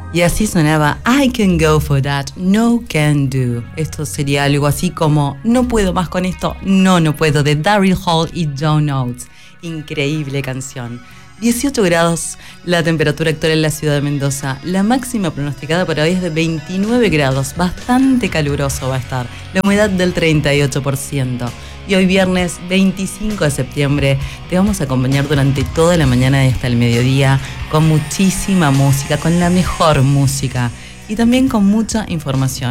Y así sonaba I Can Go For That, No Can Do. Esto sería algo así como no puedo más con esto, no puedo, de Daryl Hall y John Oates. Increíble canción. 18 grados la temperatura actual en la ciudad de Mendoza. La máxima pronosticada para hoy es de 29 grados. Bastante caluroso va a estar. La humedad del 38%. Y hoy viernes 25 de septiembre te vamos a acompañar durante toda la mañana y hasta el mediodía con muchísima música, con la mejor música y también con mucha información.